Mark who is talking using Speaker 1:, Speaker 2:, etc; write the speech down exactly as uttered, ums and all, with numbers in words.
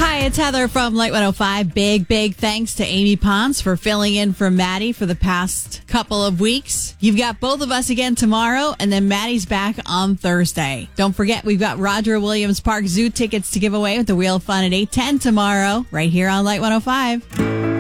Speaker 1: Hi, it's Heather from Light one oh five. Big, big thanks to Amy Ponce for filling in for Maddie for the past couple of weeks. You've got both of us again tomorrow, and then Maddie's back on Thursday. Don't forget, we've got Roger Williams Park Zoo tickets to give away with the Wheel of Fun at eight ten tomorrow, right here on Light one oh five.